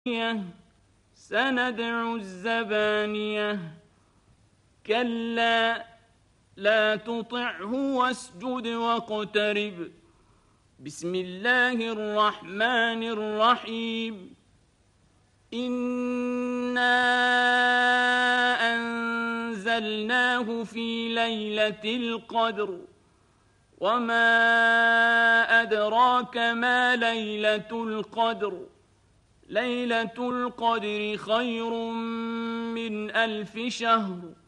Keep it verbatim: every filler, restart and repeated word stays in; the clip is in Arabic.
سندع الزبانية كلا لا تطعه واسجد واقترب. بسم الله الرحمن الرحيم. إنا أنزلناه في ليلة القدر وما أدراك ما ليلة القدر. ليلة القدر خير من ألف شهر